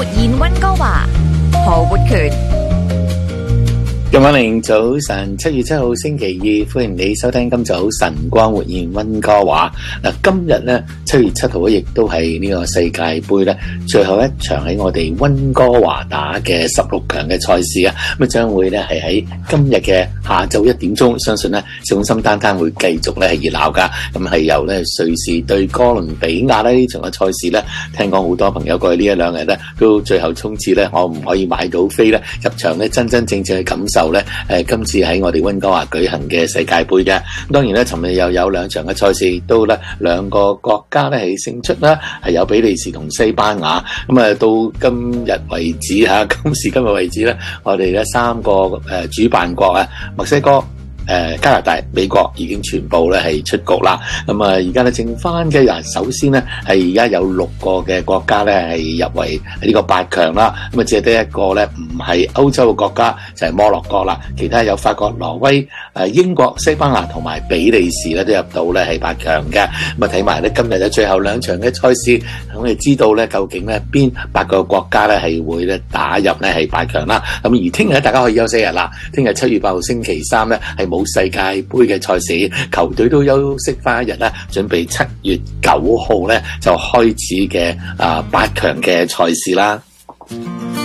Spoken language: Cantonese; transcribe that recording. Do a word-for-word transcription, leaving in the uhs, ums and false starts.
現溫哥華，何活權。 今晚零早晨，七月七號星期二，歡迎你收聽今早晨光活現溫哥華。嗱，今日咧七月七號亦都係呢個世界盃咧最後一場喺我哋溫哥華打嘅十六強嘅賽事啊，咁啊將會咧係喺今日嘅下晝一點鐘，相信咧信心單單會繼續咧係熱鬧噶。咁係由咧瑞士對哥倫比亞咧呢場嘅賽事咧，聽講好多朋友過去呢一兩日咧都最後衝刺咧，可唔可以買到飛咧入場咧真真正正去感受咧誒今次喺我哋溫哥華舉行嘅世界盃嘅。當然咧，尋日又有兩場嘅賽事，都咧兩個國家咧係勝出啦，係有比利時同西班牙。咁啊到今日為止嚇，今時今日為止咧，我哋咧三個誒主辦國啊，墨西哥、誒加拿大、美國已經全部咧係出局啦。咁啊而家咧剩翻嘅人，首先咧係而家有六個嘅國家咧係入圍呢個八強啦。咁啊只係得一個咧唔係歐洲嘅國家，就係摩洛哥啦。其他有法國、挪威、誒英國、西班牙同埋比利時咧都入到咧係八強嘅。咁啊睇埋咧今日嘅最後兩場嘅賽事，我哋知道咧究竟咧邊八個國家咧係會咧打入咧係八強啦。咁而聽日大家可以休息日啦。聽日七月八號星期三咧係冇世界盃嘅賽事，球隊都休息翻一日啦，準備七月九號咧就開始嘅啊八強嘅賽事啦。